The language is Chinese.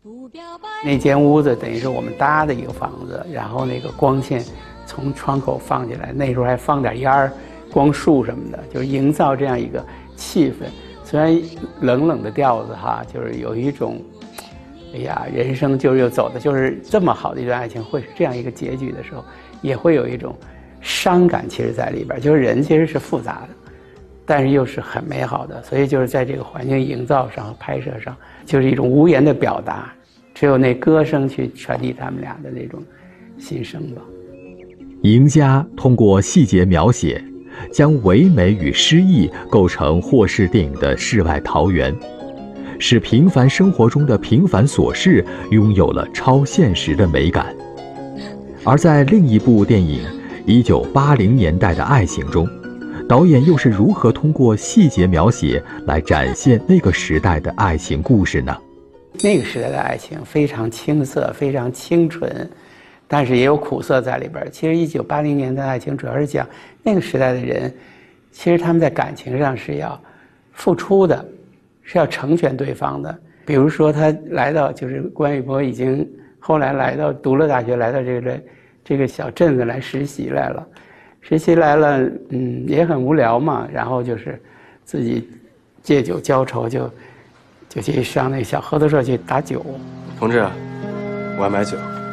那间屋子等于是我们搭的一个房子，然后那个光线从窗口放进来，那时候还放点烟儿、光束什么的，就是营造这样一个气氛。虽然冷冷的调子哈，就是有一种，哎呀，人生就是又走的就是这么好的一段爱情会是这样一个结局的时候，也会有一种伤感，其实在里边，就是人其实是复杂的，但是又是很美好的，所以就是在这个环境营造上和拍摄上，就是一种无言的表达，只有那歌声去传递他们俩的那种心声吧。 赢家通过细节描写，将唯美与诗意构成霍氏电影的世外桃源，使平凡生活中的平凡琐事拥有了超现实的美感。而在另一部电影1980年代的爱情中，导演又是如何通过细节描写来展现那个时代的爱情故事呢？ 那个时代的爱情非常青涩，非常清纯，但是也有苦涩在里边。其实1980年代的爱情主要是讲那个时代的人，其实他们在感情上是要付出的，是要成全对方的。比如说他来到，就是关玉波已经后来来到读了大学，来到这个小镇子来实习来了。实习来了，也很无聊嘛，然后就是自己借酒浇愁，就去上那个小合作社去打酒。 同志，我还买酒。